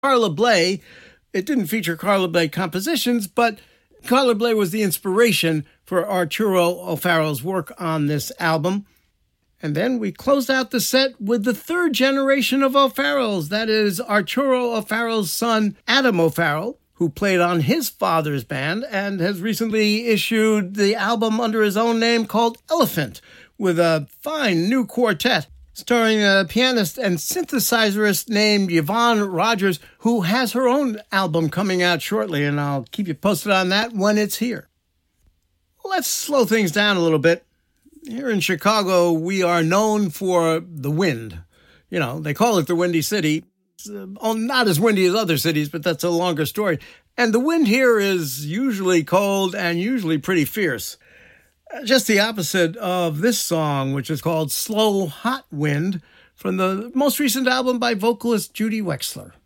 Carla Bley. It didn't feature Carla Bley compositions, but Carla Bley was the inspiration for Arturo O'Farrell's work on this album. And then we closed out the set with the third generation of O'Farrells. That is Arturo O'Farrell's son, Adam O'Farrell, who played on his father's band and has recently issued the album under his own name called Elephant, with a fine new quartet starring a pianist and synthesizerist named Yvonne Rogers, who has her own album coming out shortly, and I'll keep you posted on that when it's here. Let's slow things down a little bit. Here in Chicago, we are known for the wind. You know, they call it the Windy City. It's not as windy as other cities, but that's a longer story. And the wind here is usually cold and usually pretty fierce. Just the opposite of this song, which is called Slow Hot Wind, from the most recent album by vocalist Judy Wexler.